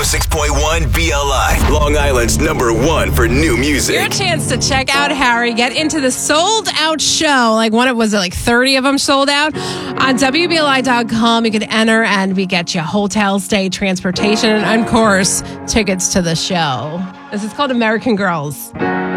106.1 BLI, Long Island's #1 for new music. Your chance to check out Harry, get into the sold out show. Was it like 30 of them sold out? On WBLI.com, you can enter and we get you hotel stay, transportation, and of course, tickets to the show. This is called American Girls.